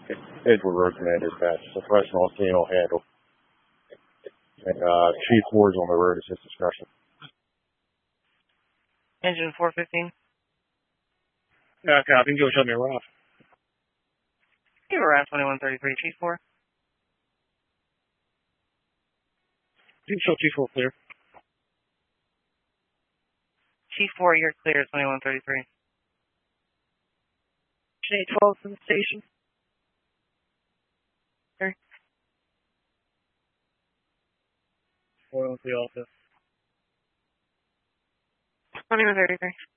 Edward Road Commander dispatch. Suppression on scene will handle. And Chief Ward's on the road at his discretion. Engine 415. Copy. Go tell me we're off. You were at 2133, Chief 4. You can show Chief 4 clear. Chief 4, you're clear, 2133. J12 from the station. Sir. 413 Alpha. 2133.